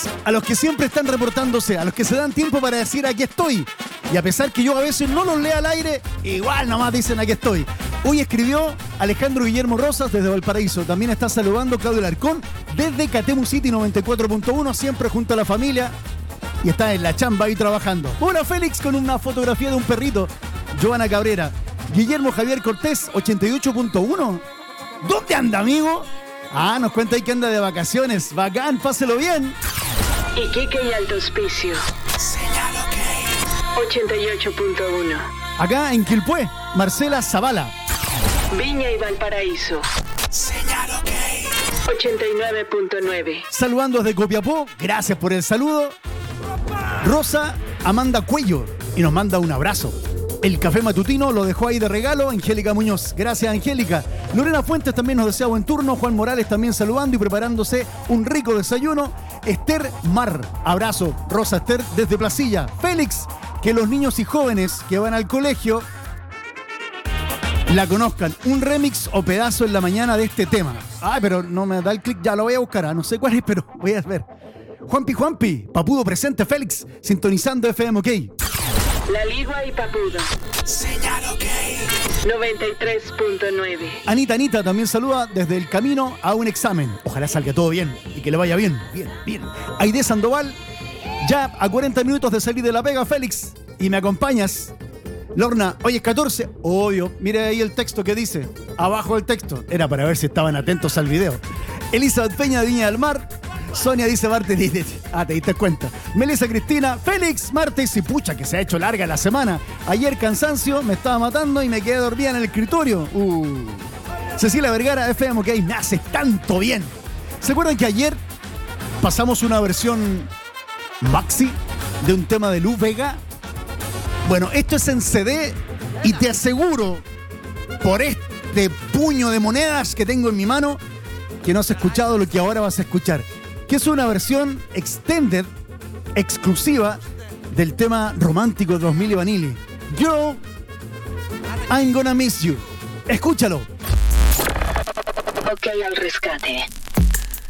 A los que siempre están reportándose, a los que se dan tiempo para decir aquí estoy. Y a pesar que yo a veces no los lea al aire, igual nomás dicen aquí estoy. Hoy escribió Alejandro Guillermo Rosas desde Valparaíso. También está saludando Claudio Larcón desde Catemu City 94.1, siempre junto a la familia. Y está en la chamba ahí trabajando. Hola Félix, con una fotografía de un perrito. Joana Cabrera. Guillermo Javier Cortés 88.1. ¿Dónde anda, amigo? Nos cuenta ahí que anda de vacaciones. Bacán, páselo bien. Iquique y Alto Hospicio. Señal OK. 88.1. Acá en Quilpué, Marcela Zavala. Viña y Valparaíso. Señal OK. 89.9. Saludando desde Copiapó, gracias por el saludo. Rosa Amanda Cuello y nos manda un abrazo. El café matutino lo dejó ahí de regalo Angélica Muñoz. Gracias, Angélica. Lorena Fuentes también nos desea buen turno. Juan Morales también saludando y preparándose un rico desayuno. Esther Mar, abrazo. Rosa Esther desde Placilla. Félix, que los niños y jóvenes que van al colegio la conozcan. Un remix o pedazo en la mañana de este tema. Pero no me da el clic, ya lo voy a buscar. No sé cuál es, pero voy a ver. Juanpi, Papudo presente, Félix, sintonizando FM OK. La Ligua y Papudo. Señal OK. 93.9. Anita también saluda desde el camino a un examen. Ojalá salga todo bien y que le vaya bien. Bien. Aide Sandoval, ya a 40 minutos de salir de la pega, Félix, y me acompañas. Lorna, hoy es 14. Obvio, mire ahí el texto que dice. Abajo el texto. Era para ver si estaban atentos al video. Elizabeth Peña de Viña del Mar. Sonia dice Martes, te diste cuenta. Melissa Cristina, Félix, martes y pucha que se ha hecho larga la semana. Ayer cansancio, me estaba matando y me quedé dormida en el escritorio. Cecilia Vergara, FM OK, me hace tanto bien. ¿Se acuerdan que ayer pasamos una versión maxi de un tema de Luz Vega? Bueno, esto es en CD y te aseguro, por este puño de monedas que tengo en mi mano, que no has escuchado lo que ahora vas a escuchar. Que es una versión extended, exclusiva, del tema romántico de 2000 y Vanilli. Girl, I'm gonna miss you. Escúchalo. OK al rescate.